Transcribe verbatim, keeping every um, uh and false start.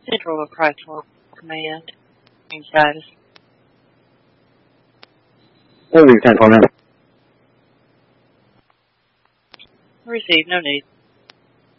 Central Approach Command. Status. Holding ten four now. Receive, no need.